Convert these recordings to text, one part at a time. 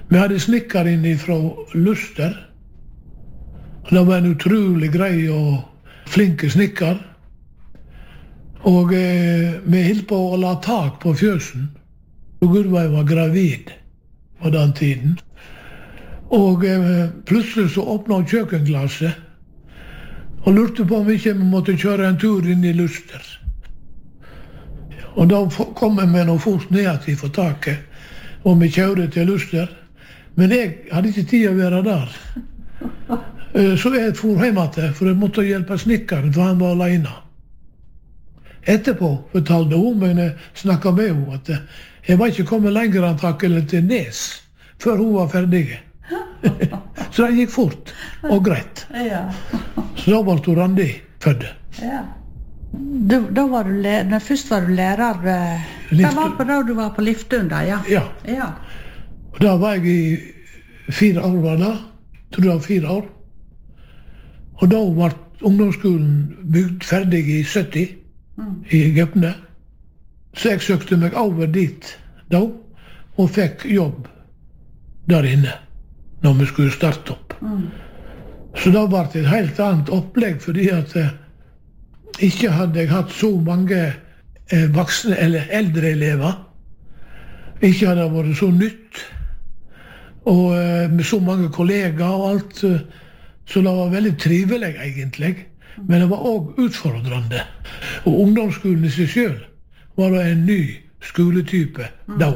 Vi hadde snikker inn fra Luster. Det var en utrolig grei og flinke snikker. Og vi holdt på å la tak på fjøsen. Og Gudveig var gravid på den tiden. Og plutselig så åpnet hun kjøkkenglasset og lurte på om ikke vi måtte kjøre en tur inn i Luster. Og da kom jeg med noe fort ned til for taket, og vi kjørte til Luster. Men jeg hadde ikke tid å være der. Så jeg for hjem til, for jeg måtte hjelpe snikkeren, for han var alene. Etterpå fortalte hun meg, når jeg snakket med henne, at jeg var ikke kommet lenger antakelig til Nes, før hun var ferdig. Så det gikk fort og greit. Ja. Så da var hun Randi født. Ja. Da var du først var du lærer. Det var på da du var på Liftun da, ja. Ja. Ja. Og da var jeg i 4 år, var det. Tror det var 4 år. Og da ble ungdomsskolen bygd ferdig i 70, i Gøpne. Så jeg søkte meg over dit da, og fikk jobb der inne, når vi skulle starte opp. Så da ble det et helt annet opplegg, fordi at ikke hadde jeg hatt så mange voksne eller eldre elever. Ikke hadde det vært så nytt, og med så mange kollegaer og alt, så det var veldig trivelig egentlig, men det var også utfordrende. Og ungdomsskolen i seg selv var det en ny skoletype da.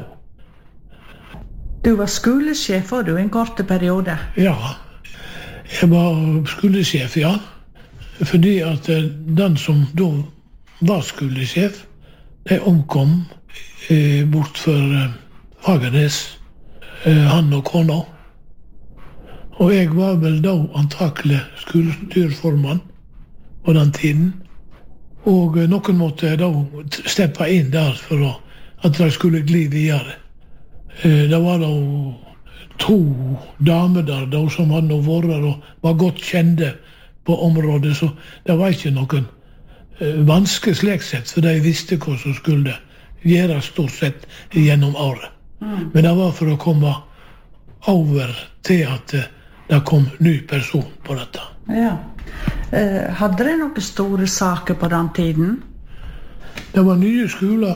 Du var skolesjef også en kort periode. Ja, jeg var skolesjef, ja. Fordi at den som da var skolesjef, de omkom bort for Fagernes, han og kona. Og jeg var vel da antakelig skolestyrformann på den tiden. Og noen måtte da steppe inn der for at de skulle gli videre. Det var da 2 damer der som hadde vært og var godt kjente på området, så det var ikke noen vanske slik sett, for de visste hva som skulle gjøres stort sett gjennom året. Men det var for å komme over til at det kom ny person på dette. Ja. Hadde det noen store saker på den tiden? Det var nye skoler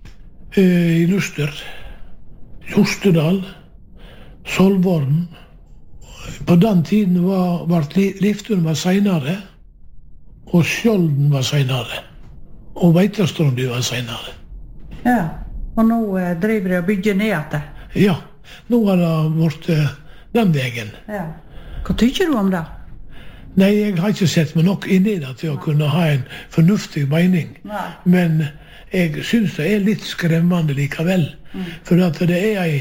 i Luster, Jostedal, Solvorn. På den tiden var Liftun var senere, og Skjolden var senere, og Veitastrandi var senere. Ja, og nå driver de og bygger ned etter. Ja, nå har det vært den veien. Ja. Hva tykker du om det? Nei, jeg har ikke sett meg nok inn i det til å kunne ha en fornuftig mening. Nei. Men jeg synes det er litt skremmende likevel. For at det er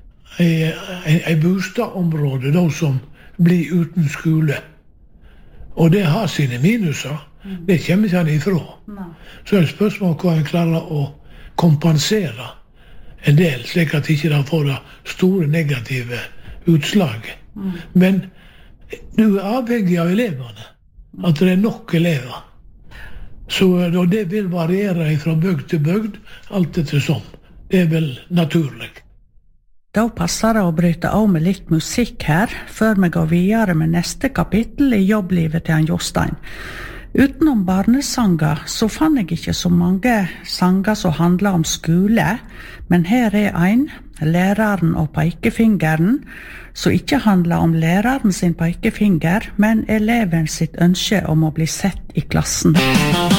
en bostadområde da som blir uten skole. Og det har sine minuser. Det kommer ikke han ifra. Nei. Så er det spørsmål hva en klarer å kompensere en del, slik at ikke det får det store negative utslag. Men du er avhengig av eleverne, at det er nok elever. Så det vil variere fra bygd til bygd, alt etter som. Det er vel naturlig. Da passer det å bryte av med litt musikk her, før vi går videre med neste kapittel i jobblivet til han Jostein. Utenom barnesanger så fann jeg ikke så mange sanger som handler om skole, men her er en, Læreren og pekefingeren, som ikke handler om læreren sin pekefinger, men eleven sitt ønske om å bli sett i klassen.